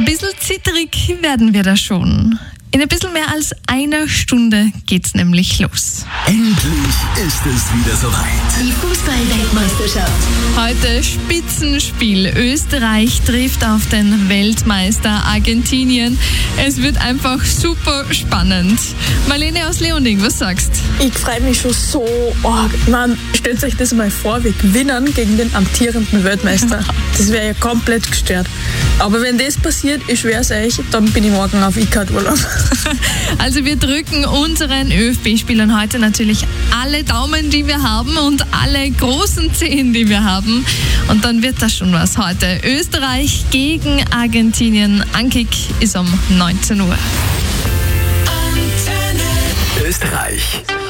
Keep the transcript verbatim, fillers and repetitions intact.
Ein bisschen zittrig werden wir da schon. In ein bisschen mehr als einer Stunde geht's nämlich los. Endlich ist es wieder soweit. Die Fußball-Weltmeisterschaft. Heute Spitzenspiel. Österreich trifft auf den Weltmeister Argentinien. Es wird einfach super spannend. Marlene aus Leonding, was sagst du? Ich freue mich schon so arg. Man, stellt euch das mal vor, wir gewinnen gegen den amtierenden Weltmeister. Das wäre ja komplett gestört. Aber wenn das passiert, ich schwör's euch, dann bin ich morgen auf I C A D-Urlaub. Also wir drücken unseren ÖFB-Spielern heute natürlich alle Daumen, die wir haben und alle großen Zehen, die wir haben. Und dann wird das schon was heute. Österreich gegen Argentinien. Ankick ist um neunzehn Uhr. Österreich